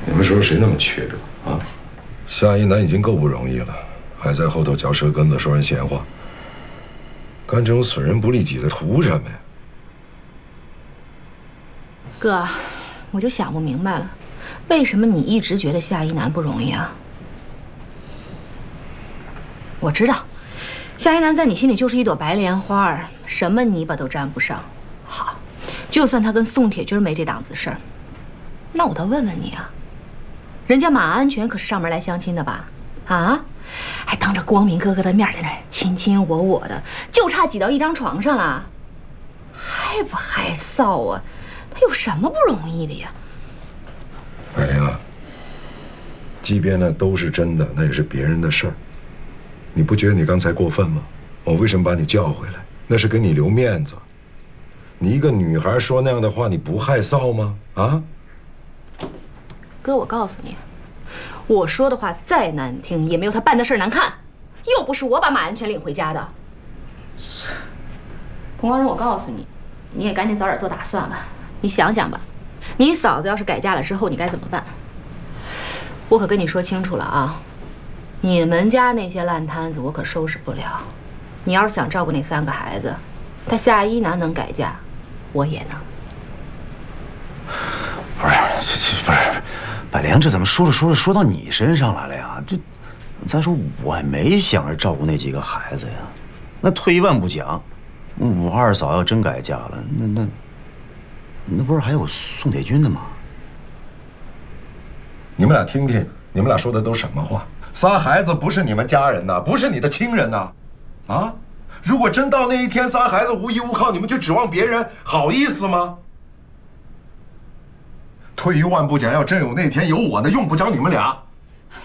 你们说谁那么缺德啊？夏一楠已经够不容易了，还在后头嚼舌根子说人闲话，干这种损人不利己的图什么呀？ 哥，我就想不明白了，为什么你一直觉得夏一楠不容易啊？我知道，夏一楠在你心里就是一朵白莲花，什么泥巴都沾不上。好，就算他跟宋铁军没这档子事儿，那我倒问问你啊，人家马安全可是上门来相亲的吧？啊，还当着光明哥哥的面在那卿卿我我的，就差挤到一张床上了，害不害臊啊？他有什么不容易的呀？ 海玲啊，即便那都是真的，那也是别人的事儿。你不觉得你刚才过分吗？我为什么把你叫回来？那是给你留面子。你一个女孩说那样的话，你不害臊吗？啊？ 哥，我告诉你，我说的话再难听，也没有他办的事儿难看。又不是我把马安全领回家的。彭光荣，我告诉你，你也赶紧早点做打算吧。你想想吧，你嫂子要是改嫁了之后，你该怎么办？我可跟你说清楚了啊，你们家那些烂摊子我可收拾不了。你要是想照顾那3个孩子，他夏一楠能改嫁，我也能。 不是，百灵，这怎么说着说着说到你身上来了呀？这，再说我还没想着照顾那几个孩子呀。那退一万步讲，我二嫂要真改嫁了，那不是还有宋铁军的吗？ 你们俩听听，你们俩说的都什么话？3孩子不是你们家人呐，不是你的亲人呐，啊！如果真到那一天，3孩子无依无靠，你们就指望别人，好意思吗？退一万步讲，要真有那天，有我呢，用不着你们俩。